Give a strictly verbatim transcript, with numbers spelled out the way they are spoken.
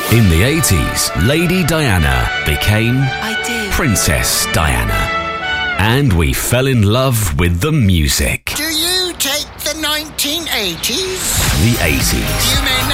In the eighties, Lady Diana became I did. Princess Diana. And we fell in love with the music. Do you take the nineteen eighties? The eighties. You may now